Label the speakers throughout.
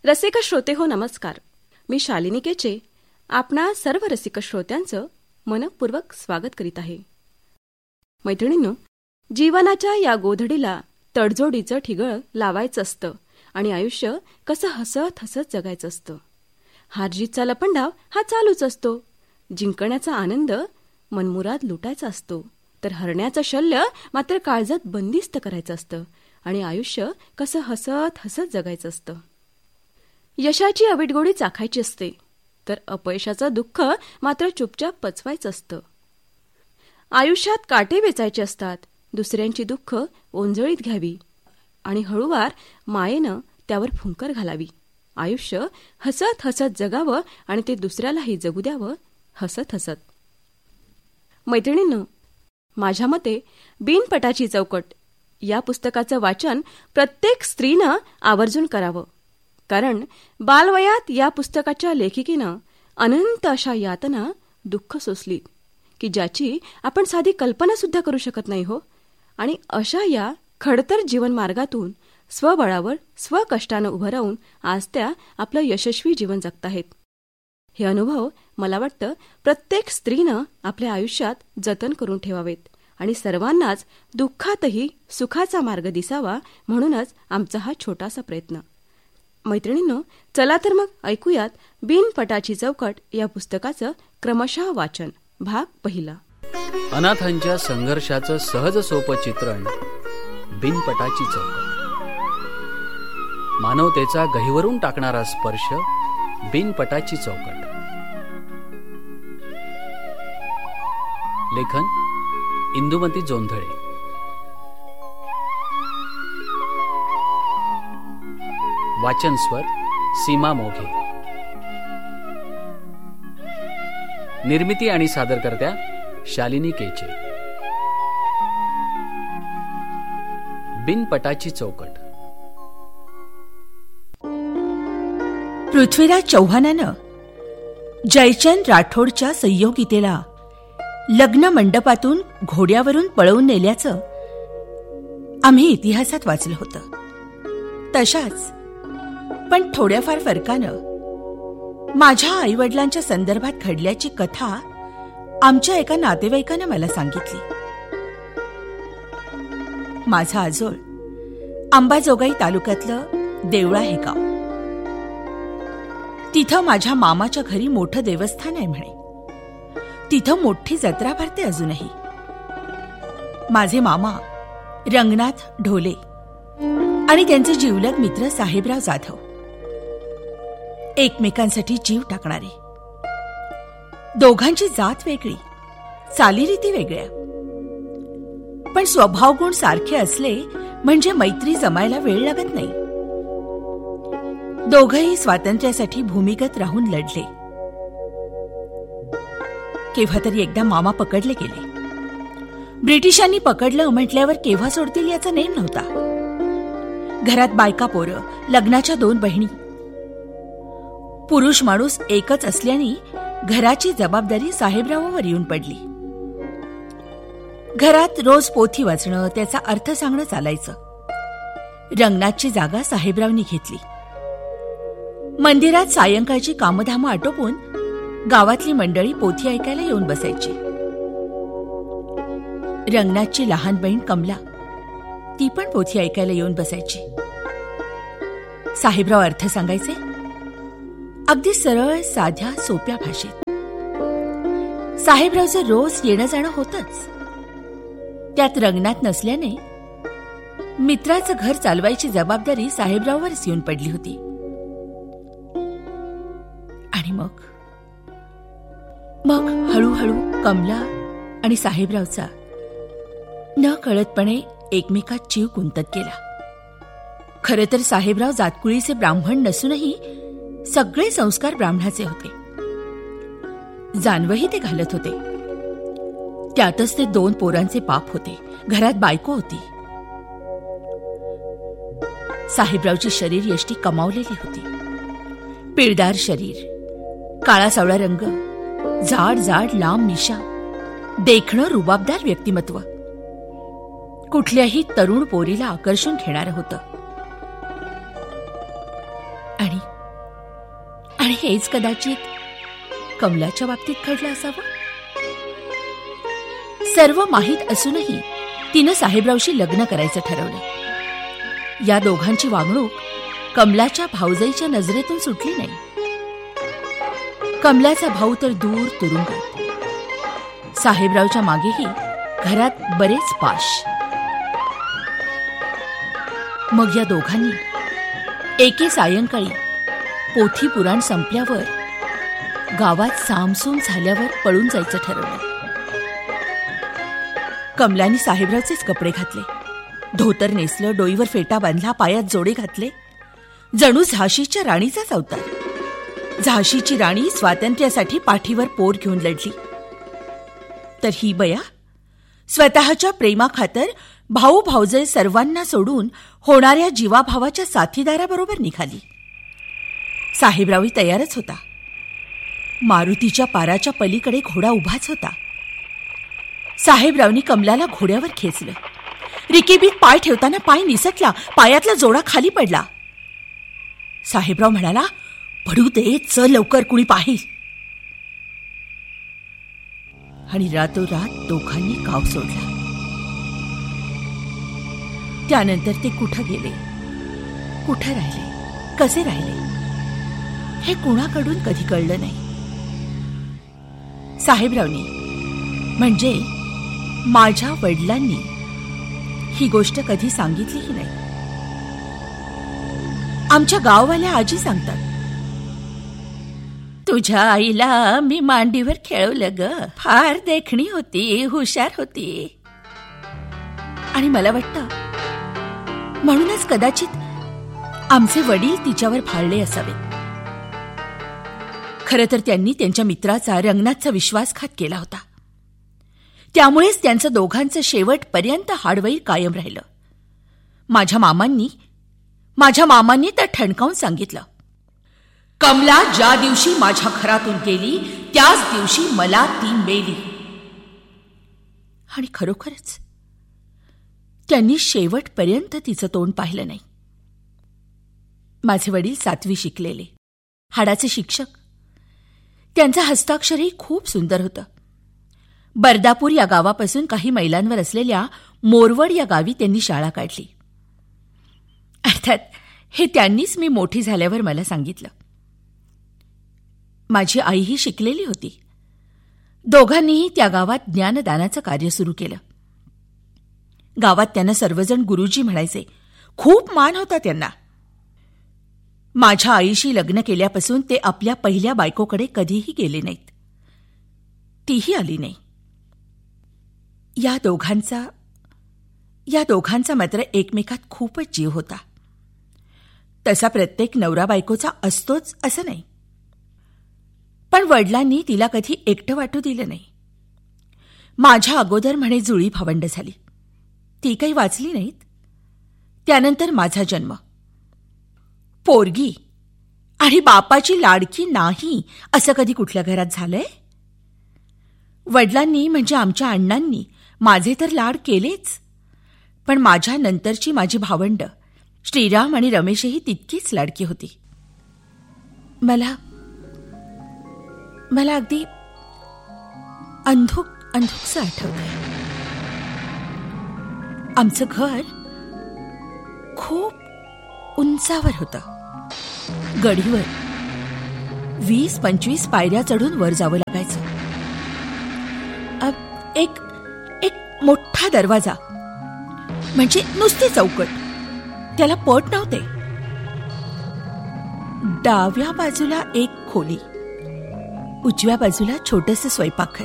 Speaker 1: रसिक श्रोते हो नमस्कार. मी शालिनी केचे आपणा सर्व रसिक श्रोत्यांचं मनपूर्वक स्वागत करीत आहे. मैत्रिणींनो, जीवनाच्या या गोधडीला तडजोडीचं ठिगळ लावायचं असतं आणि आयुष्य कसं हसत हसत जगायचं असतं. हारजीतचा लपंडाव हा चालूच असतो. जिंकण्याचा आनंद मनमुराद लुटायचा असतो, तर हरण्याचं शल्य मात्र काळजात बंदिस्त करायचं असतं आणि आयुष्य कसं हसत हसत जगायचं असतं. यशाची अवीटगोळी चाखायची असते, तर अपयशाचं दुःख मात्र चुपचाप पचवायचं असतं. आयुष्यात काटे वेचायचे असतात, दुसऱ्यांची दुःख ओंजळीत घ्यावी आणि हळूवार मायेनं त्यावर फुंकर घालावी. आयुष्य हसत हसत जगावं आणि ते दुसऱ्यालाही जगू द्यावं हसत हसत. मैत्रिणींनो, माझ्या मते बिनपटाची चौकट या पुस्तकाचं वाचन प्रत्येक स्त्रीनं आवर्जून करावं. कारण बालवयात या पुस्तकाच्या लेखिकेनं अनंत अशा यातना, दुःख सोसली की ज्याची आपण साधी कल्पनासुद्धा करू शकत नाही हो. आणि अशा या खडतर जीवनमार्गातून स्वबळावर स्वकष्टानं उभं राहून आज त्या आपलं यशस्वी जीवन जगताहेत. हे अनुभव मला वाटतं प्रत्येक स्त्रीनं आपल्या आयुष्यात जतन करून ठेवावेत आणि सर्वांनाच दुःखातही सुखाचा मार्ग दिसावा, म्हणूनच आमचा हा छोटासा प्रयत्न. मैत्रिणींनो, चला तर मग ऐकूयात बिनपटाची चौकट या पुस्तकाचं क्रमशः वाचन. भाग पहिला.
Speaker 2: अनाथांच्या संघर्षाचं सहज सोपं चित्रण. बिनपटाची चौकट. मानवतेचा गहिवरून टाकणारा स्पर्श. बिनपटाची चौकट. लेखन इंदुमती जोंधळे. वाचन स्वर सीमा मोघे. निर्मिती आणि सादरकर्त्या शालिनी केचे. बिनपटाची चौकट.
Speaker 3: पृथ्वीराज चौहानानं जयचंद राठोडच्या संयोगितेला लग्न मंडपातून घोड्यावरून पळवून नेल्याचं आम्ही इतिहासात वाचलं होतं. तशाच पण थोड्याफार फरकानं माझ्या आईवडिलांच्या संदर्भात घडल्याची कथा आमच्या एका नातेवाईकानं मला सांगितली. माझा आजोळ अंबाजोगाई तालुक्यातलं देवळा हे गाव. तिथं माझ्या मामाच्या घरी मोठं देवस्थान आहे म्हणे. तिथं मोठी जत्रा भरते अजूनही. माझे मामा रंगनाथ ढोले आणि त्यांचे जिवलग मित्र साहेबराव जाधव एकमेकांसाठी जीव टाकणारे. दोघांची जात वेगळी, चालीरीती वेगळ्या, पण स्वभावगुण सारखे असले म्हणजे मैत्री जमायला वेळ लागत नाही. दोघंही स्वातंत्र्यासाठी भूमिगत राहून लढले. केव्हा तरी एकदा मामा पकडले गेले. ब्रिटिशांनी पकडलं म्हटल्यावर केव्हा सोडतील याचा नेम नव्हता. घरात बायका पोरं, लग्नाच्या 2 बहिणी. पुरुष माणूस एकच असल्याने घराची जबाबदारी साहेबरावांवर येऊन पडली. घरात रोज पोथी वाचणं, त्याचा अर्थ सांगणं चालायचं. रंगनाथची जागा साहेबरावांनी घेतली. मंदिरात सायंकाळची कामधामं आटोपून गावातली मंडळी पोथी ऐकायला येऊन बसायची. रंगनाथची लहान बहीण कमला, ती पण पोथी ऐकायला येऊन बसायची. साहेबराव अर्थ सांगायचे, अगदी सरळ साध्या सोप्या भाषेत. साहेबरावचं रोज येणं जाणं होतच. त्यात रंगनाथ नसल्याने मित्राचं घर चालवायची जबाबदारी साहेबराववरच येऊन पडली होती. आणि मग हळूहळू कमला आणि साहेबरावचा न कळतपणे एकमेकात जीव गुंतत गेला. खरं तर साहेबराव जातकुळीचे ब्राह्मण नसूनही सगळे संस्कार ब्राह्मणाचे होते. जानवही ते घालत होते. त्यातच ते 2 पोरांचे बाप होते. घरात बायको होती. साहेबरावची शरीर यष्टी कमावलेली होती. पिळदार शरीर, काळा सावळा रंग, जाड जाड लांब मिशा, देखणं रुबाबदार व्यक्तिमत्व. कुठल्याही तरुण पोरीला आकर्षून घेणारं होतं. आणि आणि हेच कदाचित कमलाच्या बाबतीत घडलं असावं. सर्व माहीत असूनही तिनं साहेबरावशी लग्न करायचं ठरवलं. या दोघांची वागणूक कमलाच्या भाऊजाईच्या नजरेतून सुटली नाही. कमलाचा भाऊ तर दूर तुरुंगात. साहेबरावच्या मागेही घरात बरेच पाश. मग या दोघांनी एके सायंकाळी पोथी पुराण संपल्यावर गावात सामसूम झाल्यावर पळून जायचं ठरवलं. कमलाने साहेबरावचेच कपडे घातले, धोतर नेसलं, डोईवर फेटा बांधला, पायात जोडे घातले. जणू झाशीच्या राणीचाच अवतार. झाशीची राणी स्वातंत्र्यासाठी पाठीवर पोर घेऊन लढली, तर ही बया स्वतःच्या प्रेमाखातर भाऊ भाऊजे सर्वांना सोडून होणाऱ्या जीवाभावाच्या साथीदाराबरोबर निघाली. साहेबरावही तयारच होता. मारुतीच्या पाराच्या पलीकडे घोडा उभाच होता. साहेबरावनी कमलाला घोड्यावर खेचलं. रिकेबीत पाय ठेवताना पाय निसटला, पायातला जोडा खाली पडला. साहेबराव म्हणाला, पडू दे, चल लवकर, कुणी पाहिल. आणि रातोरात दोघांनी गाव सोडला. त्यानंतर ते कुठं गेले, कुठं राहिले, कसे राहिले, हे कुणाकडून कधी कळलं नाही. साहेबरावनी म्हणजे माझ्या वडिलांनी ही गोष्ट कधी सांगितलीही नाही. आमच्या गाववाल्या आजी सांगतात, तुझ्या आईला मी मांडीवर खेळवलं ग, फार देखणी होती, हुशार होती. आणि मला वाटतं म्हणूनच कदाचित आमचे वडील तिच्यावर भाळले असावे. खरं तर त्यांनी त्यांच्या मित्राचा, रंगनाथचा विश्वासघात केला होता. त्यामुळेच त्यांचं दोघांचं शेवटपर्यंत हाडवैर कायम राहिलं. माझ्या मामांनी तर ठणकावून सांगितलं, कमला ज्या दिवशी माझ्या घरातून गेली त्याच दिवशी मला ती मेली. आणि खरोखरच त्यांनी शेवटपर्यंत तिचं तोंड पाहिलं नाही. माझे वडील 7वी शिकलेले, हाडाचे शिक्षक. त्यांचं हस्ताक्षरही खूप सुंदर होतं. बर्दापूर या गावापासून काही मैलांवर असलेल्या मोरवड या गावी त्यांनी शाळा काढली. अर्थात हे त्यांनीच मी मोठी झाल्यावर मला सांगितलं. माझी आईही शिकलेली होती. दोघांनीही त्या गावात ज्ञानदानाचं कार्य सुरू केलं. गावात त्यांना सर्वजण गुरुजी म्हणायचे. खूप मान होता त्यांना. माझ्या आईशी लग्न केल्यापासून ते आपल्या पहिल्या बायकोकडे कधीही गेले नाहीत. तीही आली नाही. या दोघांचा मात्र एकमेकात खूपच जीव होता. तसा प्रत्येक नवरा बायकोचा असतोच असं नाही. पण वडिलांनी तिला कधी एकटं वाटू दिलं नाही. माझ्या अगोदर म्हणे जुळी भावंड झाली, ती काही वाचली नाहीत. त्यानंतर माझा जन्म. पोरगी आणि बापाची लाडकी नाही असं कधी कुठल्या घरात झालंय? वडिलांनी म्हणजे आमच्या अण्णांनी माझे तर लाड केलेच, पण माझ्या नंतरची माझी भावंड श्रीराम आणि रमेशही तितकीच लाडकी होती. मला अगदी अंधुकसं आठवतंय. आमचं घर खूप उंचावर होतं. गडीवर 20-25 पायऱ्या चढून वर जावं लागायचं. एक मोठा दरवाजा, म्हणजे नुसती चौकट, त्याला पट नव्हते. डाव्या बाजूला एक खोली, उजव्या बाजूला छोटंसं स्वयंपाकघर.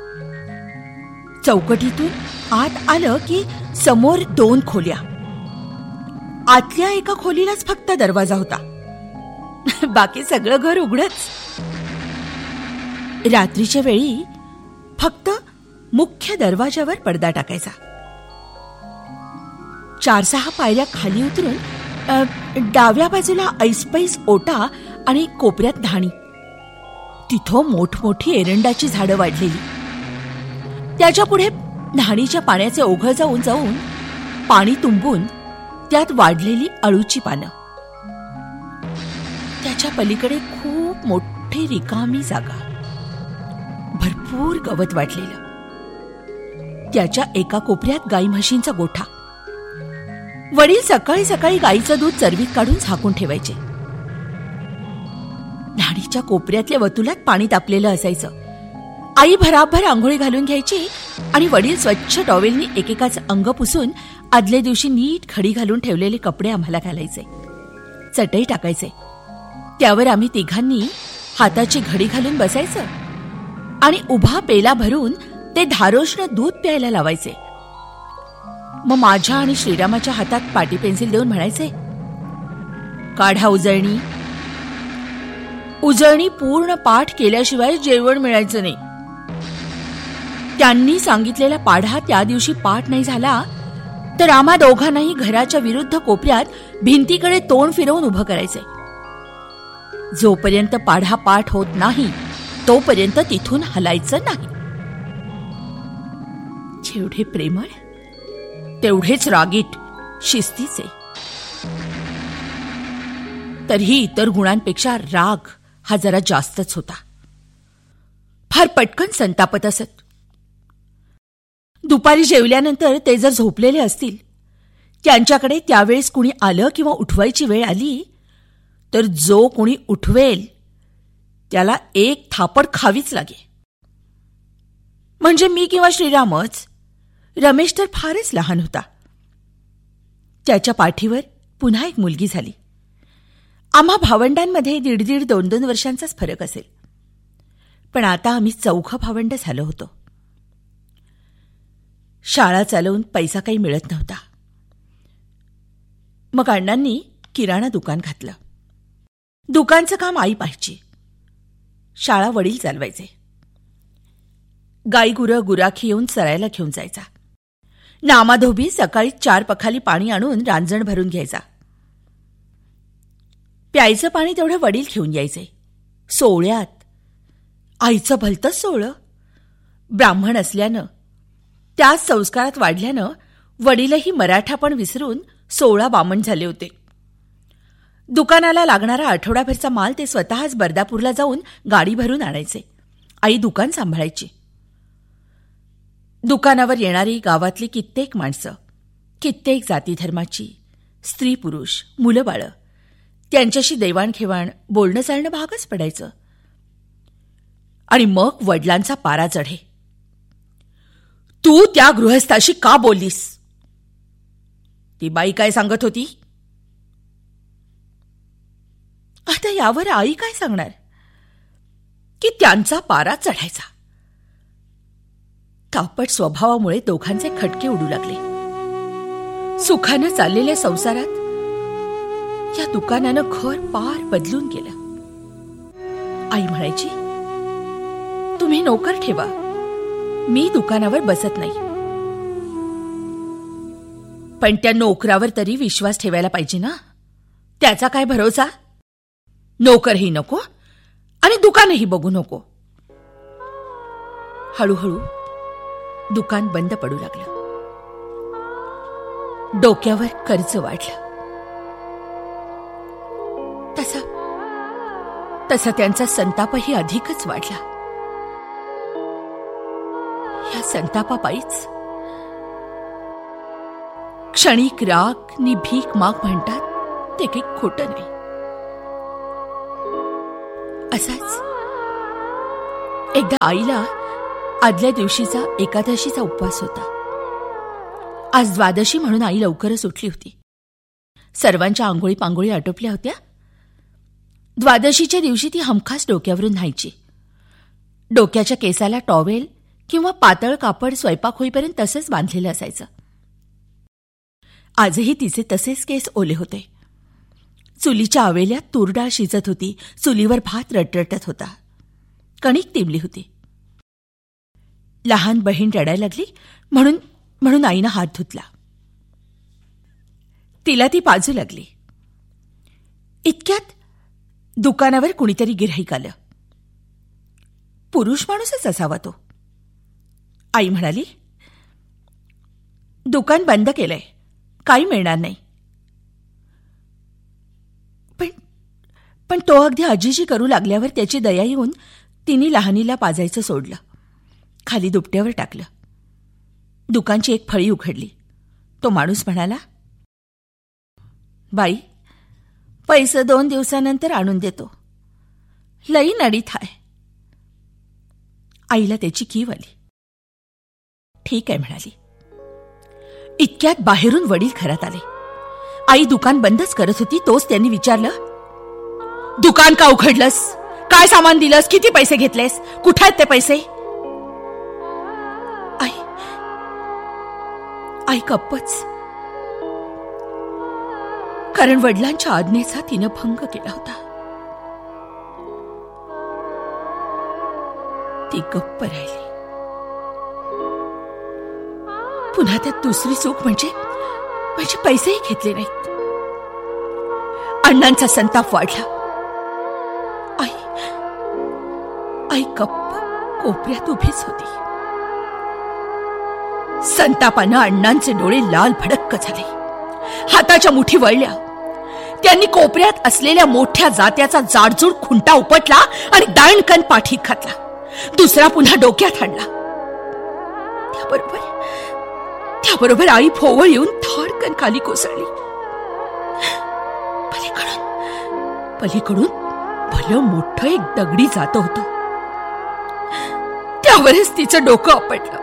Speaker 3: चौकटीतून आत आलं की समोर 2 खोल्या. आतल्या एका खोलीलाच फक्त दरवाजा होता, बाकी सगळं घर उघडच. रात्रीच्या वेळी फक्त मुख्य दरवाजावर पडदा टाकायचा. 4-6 पायऱ्या खाली उतरून डाव्या बाजूला ऐसपैस ओटा आणि कोपऱ्यात न्हाणी. तिथं मोठमोठी एरंडाची झाडं वाढलेली. त्याच्या पुढे न्हाणीच्या पाण्याचे ओघळ जाऊन जाऊन पाणी तुंबून त्यात वाढलेली अळूची पानं. दाराच्या पलीकडे खूप मोठी रिकामी जागा, भरपूर गवत वाढलेलं. त्याच्या एका कोपऱ्यात गाई म्हशींचा गोठा. वडील सकाळी सकाळी गाईचं दूध चरवीत काढून झाकून ठेवायचे. न्हाणीच्या कोपऱ्यातल्या वतुलात पाणी तापलेलं असायचं. आई भराभर आंघोळी घालून घ्यायची आणि वडील स्वच्छ टॉवेलनी एकेकाच अंग पुसून आदल्या दिवशी नीट खडी घालून ठेवलेले कपडे आम्हाला घालायचे. चटई टाकायचे. त्यावर आम्ही तिघांनी हाताची घडी घालून बसायचं आणि उभा पेला भरून ते धारोष्ण दूध प्यायला लावायचे. मग माझ्या आणि श्रीरामाच्या हातात पाटी पेन्सिल देऊन म्हणायचे, काढा उजळणी. उजळणी पूर्ण पाठ केल्याशिवाय जेवण मिळायचं नाही. त्यांनी सांगितलेला पाढा त्या दिवशी पाठ नाही झाला तर आम्हा दोघांनाही घराच्या विरुद्ध कोपऱ्यात भिंतीकडे तोंड फिरवून उभं करायचे. जोपर्यंत पाढा पाठ होत नाही तोपर्यंत तिथून हलायचं नाही. जेवढे प्रेमळ तेवढेच रागीट, शिस्तीचे. तरीही इतर गुणांपेक्षा राग हा जरा जास्तच होता. फार पटकन संतापत असत. दुपारी जेवल्यानंतर ते जर झोपलेले असतील, त्यांच्याकडे त्यावेळेस कुणी आलं किंवा उठवायची वेळ आली तर जो कुणी उठवेल त्याला एक थापड खावीच लागे. म्हणजे मी किंवा श्रीरामच. रमेश तर फारच लहान होता. त्याच्या पाठीवर पुन्हा एक मुलगी झाली. आम्हा भावंडांमध्ये 1.5-2 वर्षांचाच फरक असेल. पण आता आम्ही 4 भावंड झालो होतो. शाळा चालवून पैसा काही मिळत नव्हता. मग अण्णांनी किराणा दुकान घातलं. दुकानचं काम आई पाहायची. शाळा वडील चालवायचे. गाईगुरं गुराखी येऊन चरायला घेऊन जायचा. नामाधोबी सकाळी 4 पखाली पाणी आणून रांजण भरून घ्यायचा. प्यायचं पाणी तेवढं वडील घेऊन यायचे. सोहळ्यात आईचं भलतंच सोहळं. ब्राह्मण असल्यानं, त्याच संस्कारात वाढल्यानं वडीलही मराठापण विसरून 16 बामण झाले होते. दुकानाला लागणारा आठवडाभरचा माल ते स्वतःच बर्दापूरला जाऊन गाडी भरून आणायचे. आई दुकान सांभाळायची. दुकानावर येणारी गावातली कित्येक माणसं, कित्येक जातीधर्माची, स्त्री पुरुष, मुलं बाळं, त्यांच्याशी देवाणघेवाण, बोलणं चालणं भागच पडायचं. आणि मग वडिलांचा पारा चढे. तू त्या गृहस्थाशी का बोललीस? ती बाई काय सांगत होती? आता यावर आई काय सांगणार की त्यांचा पारा चढायचा. तापट स्वभावामुळे दोघांचे खटके उडू लागले. सुखानं चाललेल्या संसारात या दुकानानं घर पार बदलून गेलं. आई म्हणायची, तुम्ही नोकर ठेवा, मी दुकानावर बसत नाही. पण त्या नोकरावर तरी विश्वास ठेवायला पाहिजे ना. त्याचा काय भरोसा? नोकरही नको आणि दुकानही बघू नको. हळूहळू दुकान बंद पडू लागलं. डोक्यावर कर्ज वाढलं. तसा त्यांचा संतापही अधिकच वाढला. या संतापापायीच क्षणिक राग नि भीक माग म्हणतात ते काही खोटं नाही. असाच एकदा आईला आदल्या दिवशीचा एकादशीचा उपवास होता. आज द्वादशी म्हणून आई लवकरच उठली होती. सर्वांच्या आंघोळी पांघोळी आटोपल्या होत्या. द्वादशीच्या दिवशी ती हमखास डोक्यावरून न्हायची. डोक्याच्या केसाला टॉवेल किंवा पातळ कापड स्वयंपाक होईपर्यंत तसंच बांधलेलं असायचं. आजही तिचे तसेच केस ओले होते. चुलीच्या आवेल्यात तूरडाळ शिजत होती. चुलीवर भात रटरटत होता. कणिक तिंबली होती. लहान बहीण रडायला लागली म्हणून आईनं हात धुतला. तिला ती पाजू लागली. इतक्यात दुकानावर कुणीतरी गिऱ्हाईक आलं. पुरुष माणूसच असावा तो. आई म्हणाली, दुकान बंद केलंय, काही मिळणार नाही. पण तो अगदी आजीजी करू लागल्यावर त्याची दया येऊन तिने लहानीला पाजायचं सोडलं. खाली दुपट्यावर टाकलं. दुकानची एक फळी उघडली. तो माणूस म्हणाला, बाई, पैसे 2 दिवसानंतर आणून देतो. लई नडीत हाय. आईला त्याची कीव आली. ठीक आहे म्हणाली. इतक्यात बाहेरून वडील घरात आले. आई दुकान बंदच करत होती. तोच त्यांनी विचारलं, दुकान का उघडलंस? काय सामान दिलंस? किती पैसे घेतलेस? कुठे आहेत ते पैसे? आई गप्पच. कारण वडिलांच्या आज्ञेचा तिनं भंग केला होता. ती गप्प राहिली. पुन्हा त्यात दुसरी चूक म्हणजे पैसेही घेतले नाहीत. अण्णांचा संताप वाढला. आई गप्प कोपऱ्यात उभीच होती. संतापानं अण्णांचे डोळे लाल भडक्क झाले. हाताच्या मुठी वळल्या. त्यांनी कोपऱ्यात असलेल्या मोठ्या जात्याचा जाडजूड खुंटा उपटला आणि दाणकन पाठीत घातला. दुसरा पुन्हा डोक्यात हाणला. त्याबरोबर आई फोवळ येऊन धाडकन खाली कोसळली. पलीकडून भलं मोठं एक दगडी जातं होतं. त्यावरच तिचं डोकं आपटलं.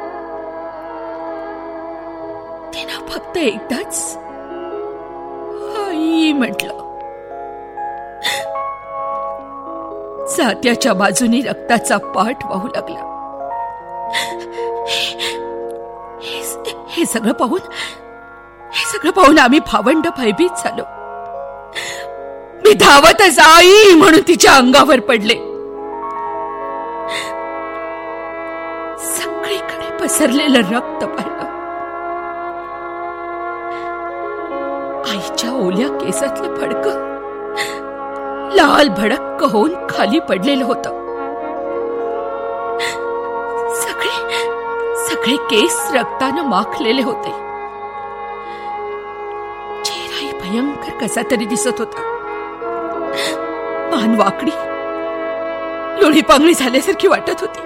Speaker 3: तिनं फक्त एकदाच आई म्हटलं. जात्याच्या बाजूने रक्ताचा पाठ वाहू लागला. हे सगळं पाहून आम्ही भावंड भयभीत झालो. मी धावतच आई म्हणून तिच्या अंगावर पडले. सगळीकडे पसरलेलं रक्त पाहिलं. आईच्या ओल्या केसातलं फडकं लाल भडक्क होऊन खाली पडलेलं होतं. सगळे केस रक्तानं माखलेले होते. चेहराही भयंकर कसा तरी दिसत होता. मान वाकडी, लोळी पांगळी झाल्यासारखी वाटत होती.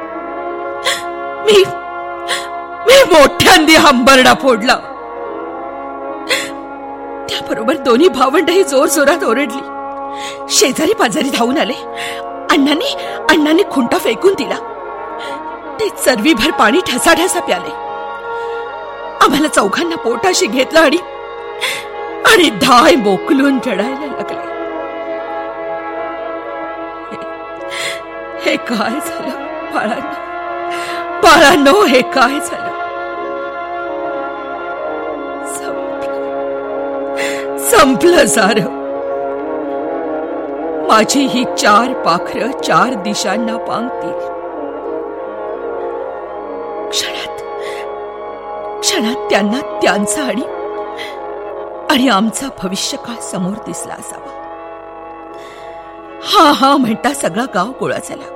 Speaker 3: मी मोठ्यांदी हंबरडा फोडला. त्याबरोबर दोन्ही भावंडही जोरजोरात ओरडली. शेजारी पाजारी धावून आले. अण्णांनी खुंटा फेकून दिला. ते चरवीभर पाणी ठसाठसा प्याले. आम्हाला चौघांना पोटाशी घेतलं आणि धाय मोकलून रडायला लागले. हे काय झालं बाळांनो, हे काय झालं? संपलं सारं. माझी ही 4 पाखरं 4 दिशांना पांगतील. क्षणात त्यांना त्यांचा आणि आमचा भविष्यकाळ समोर दिसला असावा. हा म्हणता सगळा गाव गोळा झाला.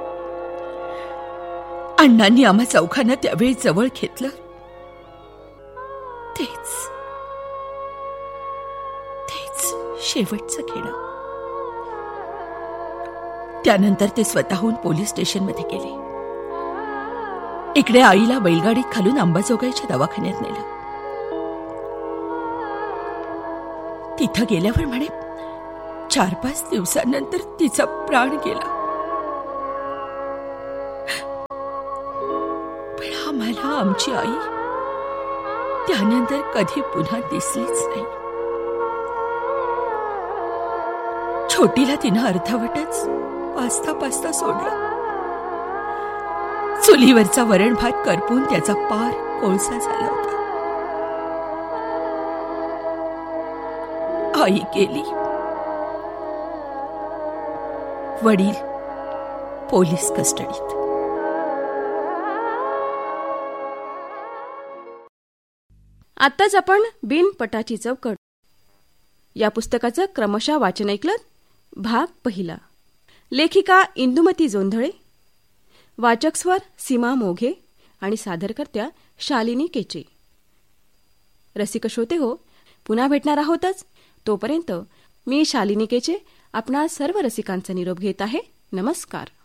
Speaker 3: अण्णांनी आम्हा चौघांना त्यावेळी जवळ घेतलं. तेच शेवटचं घेणं. त्यानंतर ते स्वतःहून पोलीस स्टेशनमध्ये गेले. इकडे आईला बैलगाडीत घालून अंबाजोगाईच्या दवाखान्यात नेलं. तिथं गेल्यावर म्हणे 4-5 दिवसांनंतर तिचा प्राण गेला. पण आम्हाला आमची आई त्यानंतर कधी पुन्हा दिसलीच नाही. छोटीला तिनं अर्धवटच पाचता सोडलं. चुलीवरचा वरण भात करपून त्याचा पार कोळसा झाला होता. आई गेली. वडील पोलीस कस्टडीत.
Speaker 1: आत्ताच आपण बिनपटाची चौकट या पुस्तकाचं क्रमशः वाचन ऐकलं. भाग पहिला. लेखिका इंदुमती जोंधळे, वाचक स्वर सीमा मोघे आणि सादरकर्त्या शालिनी केचे. रसिक श्रोते हो, पुन्हा भेटणार आहोतच. तोपर्यंत मी शालिनी केचे आपणा सर्व रसिकांचा निरोप घेत आहे. नमस्कार.